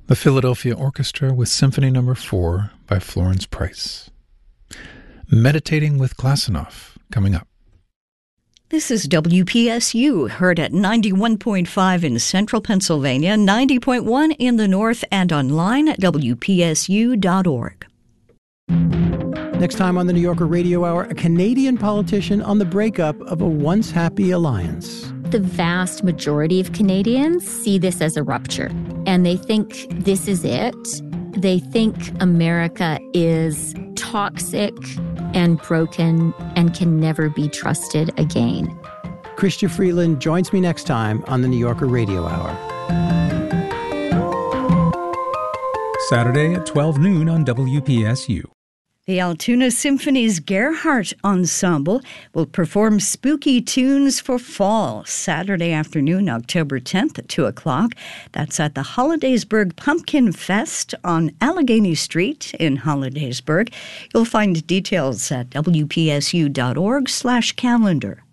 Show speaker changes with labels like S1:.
S1: The Philadelphia Orchestra with Symphony No. 4 by Florence Price. Meditating with Glassinoff, coming up.
S2: This is WPSU, heard at 91.5 in central Pennsylvania, 90.1 in the north, and online at WPSU.org.
S3: Next time on the New Yorker Radio Hour, a Canadian politician on the breakup of a once happy alliance.
S4: The vast majority of Canadians see this as a rupture, and they think this is it. They think America is toxic and broken and can never be trusted again.
S3: Chrystia Freeland joins me next time on the New Yorker Radio Hour.
S5: Saturday at 12 noon on WPSU.
S2: The Altoona Symphony's Gerhardt Ensemble will perform spooky tunes for fall Saturday afternoon, October 10th at 2 o'clock. That's at the Hollidaysburg Pumpkin Fest on Allegheny Street in Hollidaysburg. You'll find details at WPSU.org/calendar.